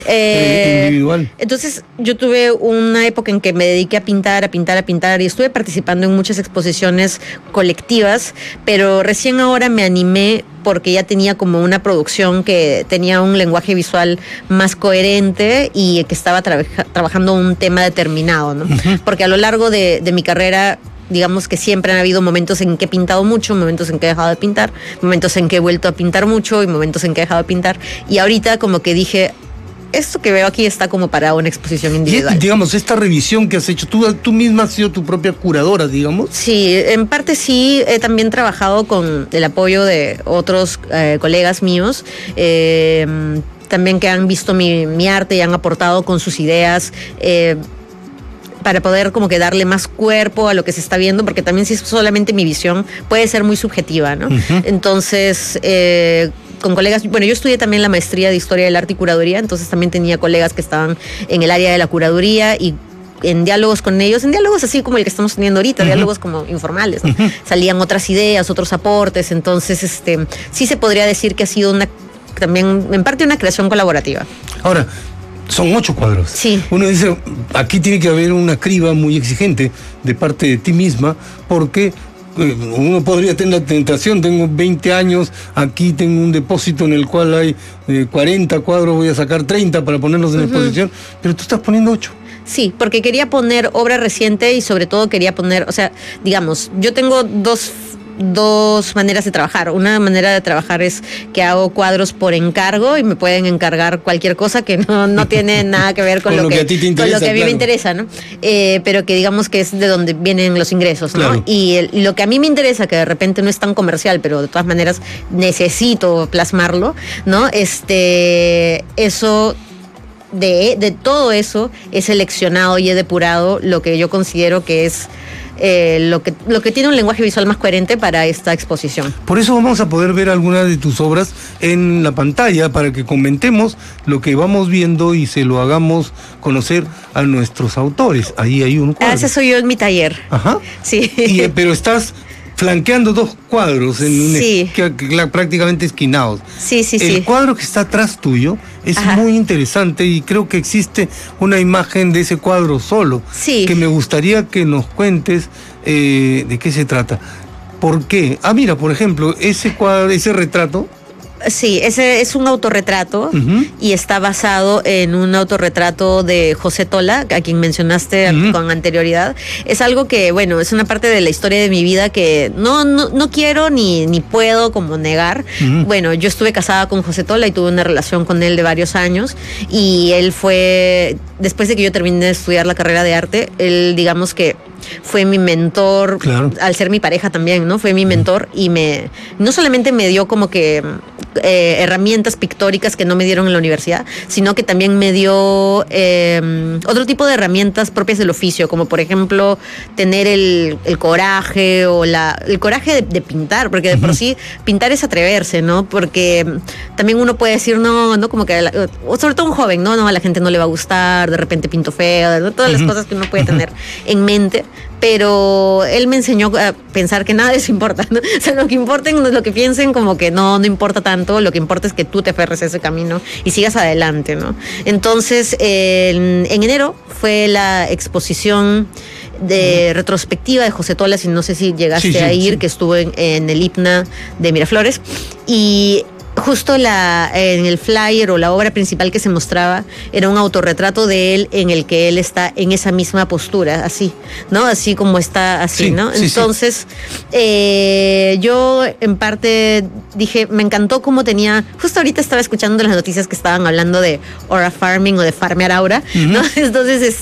individual. Entonces yo tuve una época en que me dediqué a pintar y estuve participando en muchas exposiciones colectivas, pero recién ahora me animé porque ya tenía como una producción que tenía un lenguaje visual más coherente y que estaba trabajando un tema determinado, ¿no? Uh-huh. Porque a lo largo de mi carrera, digamos que siempre han habido momentos en que he pintado mucho, momentos en que he dejado de pintar, momentos en que he vuelto a pintar mucho y momentos en que he dejado de pintar. Y ahorita como que dije, esto que veo aquí está como para una exposición individual. Y, digamos, esta revisión que has hecho, tú misma has sido tu propia curadora, digamos. Sí, en parte sí, he también trabajado con el apoyo de otros colegas míos, también que han visto mi arte y han aportado con sus ideas, para poder como que darle más cuerpo a lo que se está viendo, porque también si es solamente mi visión puede ser muy subjetiva, ¿no? Uh-huh. Entonces, con colegas, bueno, yo estudié también la maestría de Historia del Arte y Curaduría, entonces también tenía colegas que estaban en el área de la curaduría y en diálogos con ellos, en diálogos así como el que estamos teniendo ahorita, uh-huh, diálogos como informales, ¿no? Uh-huh. Salían otras ideas, otros aportes, entonces sí se podría decir que ha sido también en parte una creación colaborativa. Ahora, son 8 cuadros. Sí. Uno dice, aquí tiene que haber una criba muy exigente de parte de ti misma, porque uno podría tener la tentación, tengo 20 años, aquí tengo un depósito en el cual hay 40 cuadros, voy a sacar 30 para ponerlos en uh-huh, exposición, pero tú estás poniendo 8. Sí, porque quería poner obra reciente y sobre todo quería poner, o sea, digamos, yo tengo dos maneras de trabajar. Una manera de trabajar es que hago cuadros por encargo y me pueden encargar cualquier cosa que no tiene nada que ver con lo que a ti te interesa, con lo que a mí claro me interesa, ¿no? Pero que digamos que es de donde vienen los ingresos, ¿no? Claro. Y lo que a mí me interesa, que de repente no es tan comercial, pero de todas maneras necesito plasmarlo, ¿no? Eso de todo eso he seleccionado y he depurado lo que yo considero que es lo que tiene un lenguaje visual más coherente para esta exposición. Por eso vamos a poder ver algunas de tus obras en la pantalla para que comentemos lo que vamos viendo y se lo hagamos conocer a nuestros autores. Ahí hay un cuadro. Ese soy yo en mi taller. Ajá. Sí. Pero estás flanqueando 2 cuadros sí, prácticamente esquinados. Sí. El cuadro que está atrás tuyo es Ajá muy interesante y creo que existe una imagen de ese cuadro solo. Sí. Que me gustaría que nos cuentes de qué se trata. ¿Por qué? Mira, por ejemplo, ese cuadro, ese retrato. Sí, ese es un autorretrato uh-huh, y está basado en un autorretrato de José Tola, a quien mencionaste uh-huh con anterioridad. Es algo que, bueno, es una parte de la historia de mi vida que no quiero ni puedo como negar. Uh-huh. Bueno, yo estuve casada con José Tola y tuve una relación con él de varios años y él fue, después de que yo terminé de estudiar la carrera de arte, él digamos que fue mi mentor, claro, al ser mi pareja también, ¿no? Fue mi mentor y no solamente me dio como que herramientas pictóricas que no me dieron en la universidad, sino que también me dio otro tipo de herramientas propias del oficio, como por ejemplo tener el coraje o el coraje de pintar, porque de por sí pintar es atreverse, ¿no? Porque también uno puede decir, no, como que, sobre todo un joven, no, a la gente no le va a gustar, de repente pinto feo, ¿no? Todas las cosas que uno puede tener en mente. Pero él me enseñó a pensar que nada de eso importa, ¿no? O sea, lo que importen, lo que piensen, como que no importa tanto, lo que importa es que tú te aferres a ese camino y sigas adelante, ¿no? Entonces, en enero fue la exposición de retrospectiva de José Tola, si no sé si llegaste a ir, que estuvo en el IPNA de Miraflores, y justo en el flyer o la obra principal que se mostraba era un autorretrato de él en el que él está en esa misma postura, así, ¿no? Así como está, así, sí, ¿no? Entonces, yo en parte dije, me encantó cómo tenía, justo ahorita estaba escuchando las noticias que estaban hablando de aura farming o de farmear aura, ¿no? Entonces,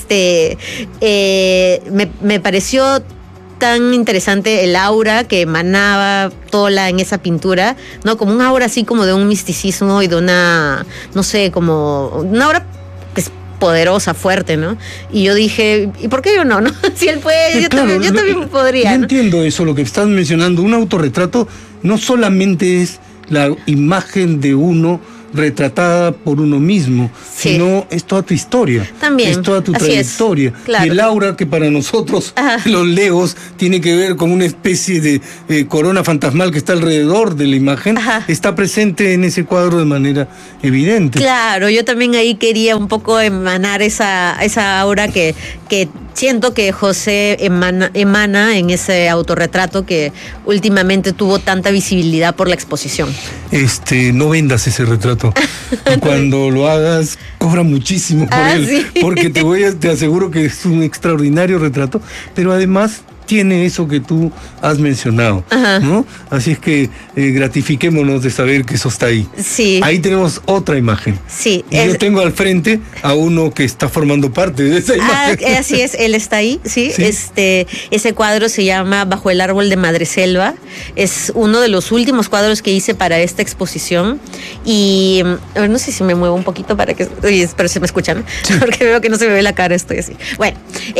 me pareció tan interesante el aura que emanaba Tola en esa pintura, ¿no? Como un aura así como de un misticismo y de una, no sé, como una aura que es poderosa, fuerte, ¿no? Y yo dije, ¿y por qué yo no? Si él puede, yo también podría, yo ¿no? Entiendo eso, lo que estás mencionando. Un autorretrato no solamente es la imagen de uno retratada por uno mismo, sino es toda tu historia. También. Es toda tu trayectoria. Claro. Y el aura que para nosotros, los legos, tiene que ver con una especie de corona fantasmal que está alrededor de la imagen, está presente en ese cuadro de manera evidente. Claro, yo también ahí quería un poco emanar esa aura que siento que José emana en ese autorretrato que últimamente tuvo tanta visibilidad por la exposición. No vendas ese retrato. Cuando lo hagas, cobra muchísimo por él. ¿Sí? Porque te aseguro que es un extraordinario retrato, pero además tiene eso que tú has mencionado, ¿no? Así es que gratifiquémonos de saber que eso está ahí. Sí. Ahí tenemos otra imagen. Sí. Y yo tengo al frente a uno que está formando parte de esa imagen. Así es, él está ahí, ¿sí? Ese cuadro se llama Bajo el árbol de Madreselva. Es uno de los últimos cuadros que hice para esta exposición. Y a ver, no sé si me muevo un poquito para que... Oye, pero se me escuchan, sí. Porque veo que no se me ve la cara, estoy así. Bueno,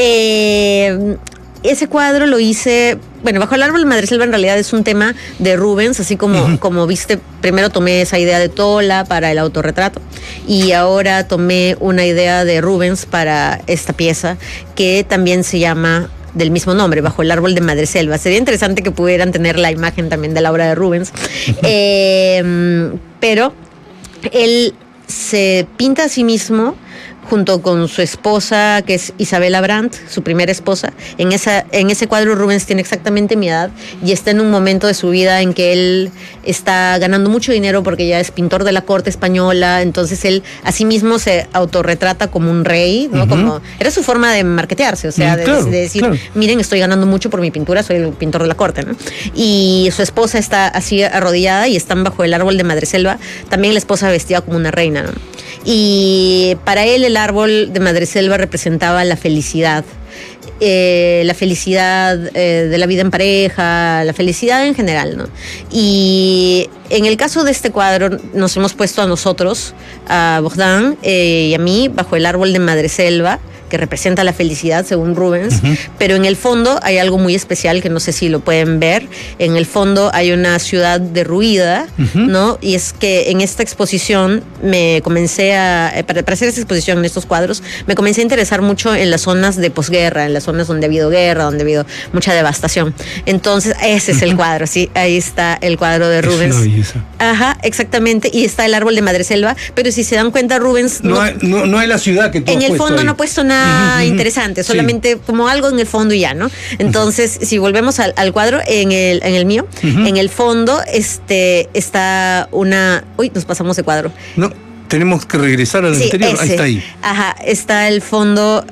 ese cuadro lo hice, bueno, Bajo el árbol de Madreselva en realidad es un tema de Rubens, así como viste, primero tomé esa idea de Tola para el autorretrato y ahora tomé una idea de Rubens para esta pieza que también se llama del mismo nombre, Bajo el árbol de Madreselva. Sería interesante que pudieran tener la imagen también de la obra de Rubens, pero él se pinta a sí mismo junto con su esposa, que es Isabella Brandt, su primera esposa. En ese cuadro Rubens tiene exactamente mi edad y está en un momento de su vida en que él está ganando mucho dinero porque ya es pintor de la corte española, entonces él a sí mismo se autorretrata como un rey, ¿no? Como era su forma de marketearse, o sea, de decir, miren, estoy ganando mucho por mi pintura, soy el pintor de la corte, ¿no? Y su esposa está así arrodillada y están bajo el árbol de Madreselva, también la esposa vestida como una reina, ¿no? Y para él el árbol de Madreselva representaba la felicidad de la vida en pareja, la felicidad en general, ¿no? Y en el caso de este cuadro nos hemos puesto a nosotros, a Bogdan y a mí, bajo el árbol de Madreselva, que representa la felicidad según Rubens, pero en el fondo hay algo muy especial que no sé si lo pueden ver. En el fondo hay una ciudad derruida, ¿no? Y es que en esta exposición me comencé para hacer esta exposición en estos cuadros, me comencé a interesar mucho en las zonas de posguerra, en las zonas donde ha habido guerra, donde ha habido mucha devastación. Entonces ese es el cuadro, sí, ahí está el cuadro de Rubens. Es una belleza. Ajá, exactamente, y está el árbol de Madreselva, pero si se dan cuenta Rubens... No hay la ciudad que tú en has el fondo ahí. No ha puesto nada interesante, solamente como algo en el fondo y ya, ¿no? Entonces, si volvemos al cuadro, en el mío, en el fondo está una... Uy, nos pasamos de cuadro. No, tenemos que regresar al anterior, ahí está ahí. Ajá, está el fondo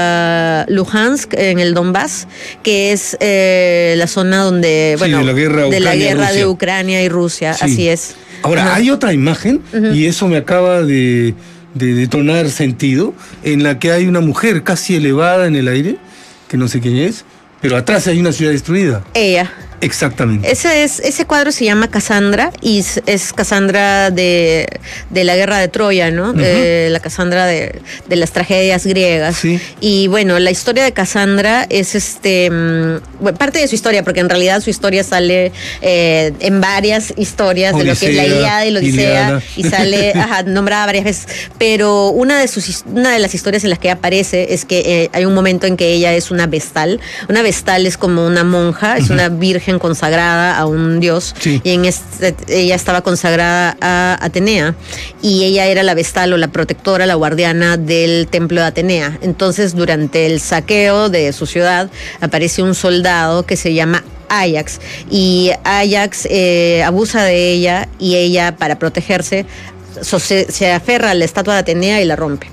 Luhansk, en el Donbass, que es la zona donde, bueno, de la guerra de Ucrania y Rusia, así es. Ahora, hay otra imagen, y eso me acaba de detonar sentido, en la que hay una mujer casi elevada en el aire, que no sé quién es, pero atrás hay una ciudad destruida. Ella. Exactamente. Ese cuadro se llama Casandra y es Casandra de la guerra de Troya, ¿no? La Casandra de las tragedias griegas. Sí. Y bueno, la historia de Casandra es parte de su historia, porque en realidad su historia sale en varias historias de lo que es la Ilíada y la Odisea, y sale nombrada varias veces. Pero una de las historias en las que aparece es que hay un momento en que ella es una vestal. Una vestal es como una monja, es una virgen consagrada a un dios, y ella estaba consagrada a Atenea, y ella era la vestal o la protectora, la guardiana del templo de Atenea. Entonces, durante el saqueo de su ciudad, aparece un soldado que se llama Ajax, y Ajax abusa de ella, y ella, para protegerse, se aferra a la estatua de Atenea y la rompe.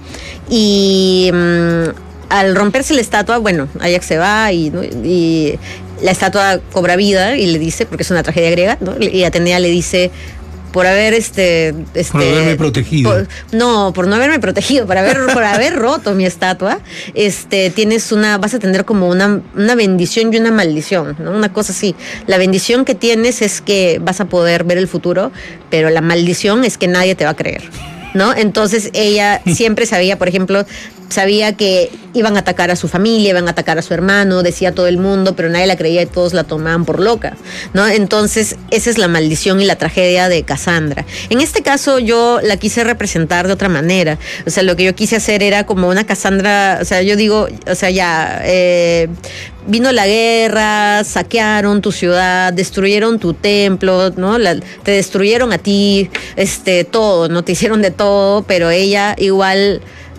Y al romperse la estatua, bueno, Ajax se va y la estatua cobra vida y le dice, porque es una tragedia griega, ¿no? Y Atenea le dice, por haber por haberme protegido. Por no haberme protegido, por haber roto mi estatua, vas a tener como una bendición y una maldición, ¿no? Una cosa así. La bendición que tienes es que vas a poder ver el futuro, pero la maldición es que nadie te va a creer, ¿no? Entonces ella siempre sabía, por ejemplo, sabía que iban a atacar a su familia, iban a atacar a su hermano, decía todo el mundo, pero nadie la creía y todos la tomaban por loca, ¿no? Entonces, esa es la maldición y la tragedia de Cassandra. En este caso, yo la quise representar de otra manera. O sea, lo que yo quise hacer era como una Cassandra, o sea, yo digo, o sea, ya, vino la guerra, saquearon tu ciudad, destruyeron tu templo, ¿no? Te destruyeron a ti, todo, ¿no? Te hicieron de todo, pero ella igual